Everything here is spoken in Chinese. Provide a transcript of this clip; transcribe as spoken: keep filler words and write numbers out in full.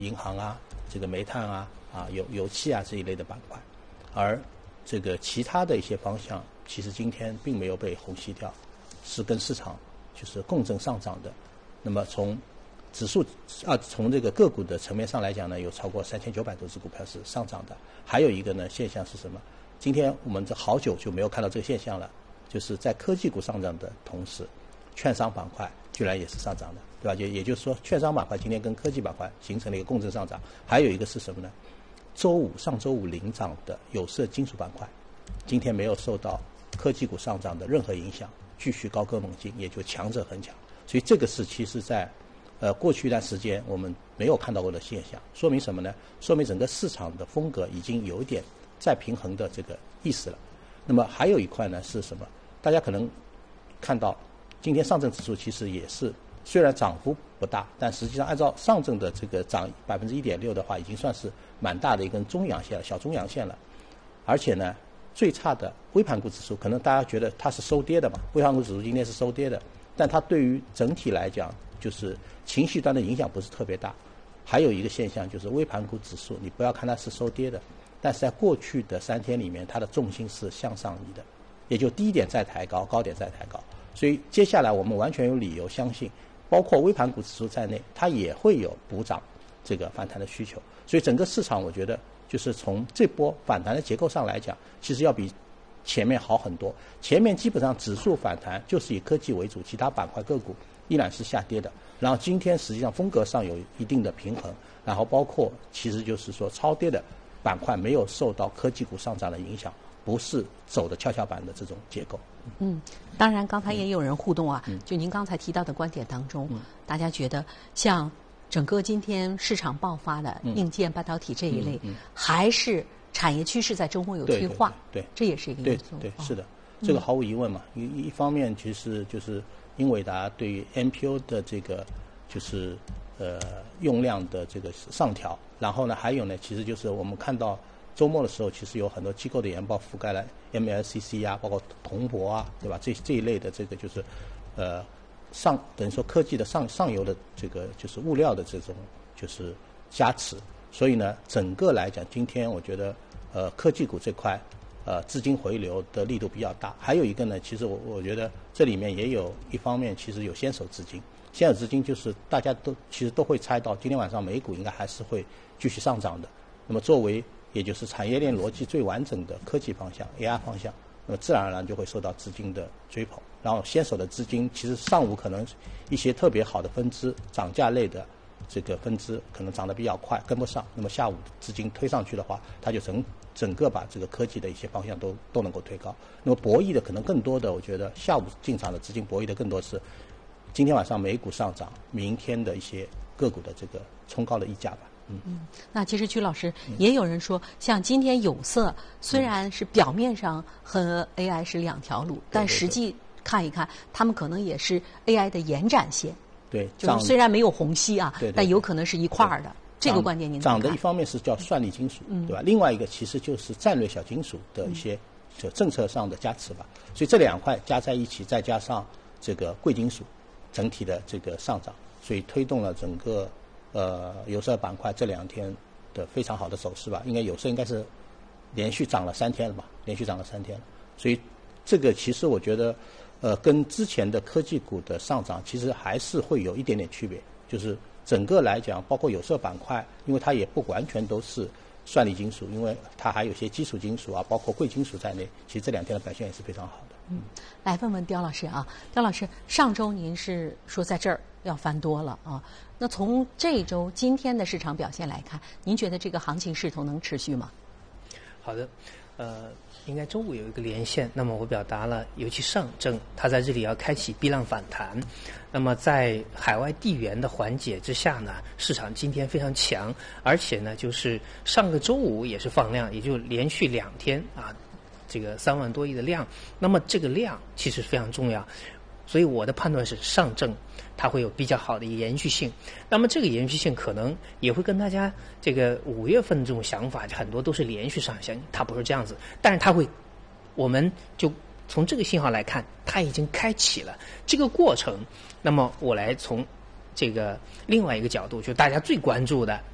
银行啊、这个煤炭啊、啊油油气啊这一类的板块，而这个其他的一些方向，其实今天并没有被虹吸掉，是跟市场就是共振上涨的。那么从指数啊，从这个个股的层面上来讲呢，有超过三千九百多只股票是上涨的。还有一个呢现象是什么？今天我们这好久就没有看到这个现象了，就是在科技股上涨的同时，券商板块居然也是上涨的，对吧？也也就是说，券商板块今天跟科技板块形成了一个共振上涨。还有一个是什么呢？周五上周五领涨的有色金属板块，今天没有受到科技股上涨的任何影响，继续高歌猛进，也就强者恒强。所以这个是其实在呃过去一段时间我们没有看到过的现象，说明什么呢？说明整个市场的风格已经有一点再平衡的这个意思了。那么还有一块呢是什么？大家可能看到今天上证指数其实也是虽然涨幅不大，但实际上按照上证的这个涨百分之一点六的话，已经算是蛮大的一根中阳线了，小中阳线了。而且呢，最差的微盘股指数，可能大家觉得它是收跌的嘛，微盘股指数今天是收跌的，但它对于整体来讲，就是情绪端的影响不是特别大。还有一个现象就是微盘股指数，你不要看它是收跌的，但是在过去的三天里面，它的重心是向上移的，也就低点再抬高，高点再抬高。所以接下来我们完全有理由相信，包括微盘股指数在内，它也会有补涨这个反弹的需求。所以整个市场我觉得就是从这波反弹的结构上来讲，其实要比前面好很多。前面基本上指数反弹就是以科技为主，其他板块个股依然是下跌的。然后今天实际上风格上有一定的平衡，然后包括其实就是说超跌的板块没有受到科技股上涨的影响，不是走的跷跷板的这种结构。 嗯，当然刚才也有人互动啊，嗯、就您刚才提到的观点当中，嗯、大家觉得像整个今天市场爆发的硬件半导体这一类，嗯嗯嗯、还是产业趋势在周末有退化， 对，对对这也是一个因素。 对对，是的，这个毫无疑问嘛。一、嗯、一方面其实就是英伟达对于 M P U 的这个就是呃用量的这个上调，然后呢还有呢，其实就是我们看到周末的时候，其实有很多机构的研报覆盖了 M L C C 啊，包括铜箔啊，对吧？这这一类的这个就是呃上等于说科技的上上游的这个就是物料的这种就是加持。所以呢，整个来讲，今天我觉得呃科技股这块呃资金回流的力度比较大。还有一个呢，其实我我觉得这里面也有一方面，其实有先手资金。先手资金就是大家都其实都会猜到，今天晚上美股应该还是会继续上涨的。那么作为也就是产业链逻辑最完整的科技方向 A R 方向，那么自然而然就会受到资金的追捧。然后先手的资金其实上午可能一些特别好的分支涨价类的这个分支可能涨得比较快，跟不上，那么下午资金推上去的话，它就整整个把这个科技的一些方向都都能够推高。那么博弈的可能更多的，我觉得下午进场的资金博弈的更多是今天晚上美股上涨，明天的一些个股的这个冲高的溢价吧。 嗯，那其实曲老师也有人说，嗯、像今天有色虽然是表面上和 A I 是两条路，嗯、但实际看一看，他们可能也是 A I 的延展线。 对， 就是虽然没有虹吸啊， 对对对， 但有可能是一块儿的。这个观点您怎么看？ 涨的一方面是叫算力金属，嗯、对吧？另外一个其实就是战略小金属的一些就政策上的加持吧。嗯、所以这两块加在一起，再加上这个贵金属整体的这个上涨，所以推动了整个。呃，有色板块这两天的非常好的走势吧，应该有色应该是连续涨了三天了吧，连续涨了三天了，所以这个其实我觉得，呃，跟之前的科技股的上涨其实还是会有一点点区别，就是整个来讲，包括有色板块，因为它也不完全都是算力金属，因为它还有些基础金属啊，包括贵金属在内，其实这两天的表现也是非常好的。 嗯，来问问刁老师啊，刁老师，上周您是说在这儿要翻多了啊？那从这周今天的市场表现来看，您觉得这个行情势头能持续吗？ 好的，呃，应该周五有一个连线，那么我表达了，尤其上证，它在这里要开启 B 浪反弹。那么在海外地缘的缓解之下呢，市场今天非常强，而且呢，就是上个周五也是放量，也就连续两天啊，这个三万多亿的量。那么这个量其实非常重要。所以我的判断是上证它会有比较好的延续性，那么这个延续性可能也会跟大家这个五月份这种想法很多都是连续上行，它不是这样子，但是它会，我们就从这个信号来看，它已经开启了这个过程。那么我来从这个另外一个角度，就大家最关注的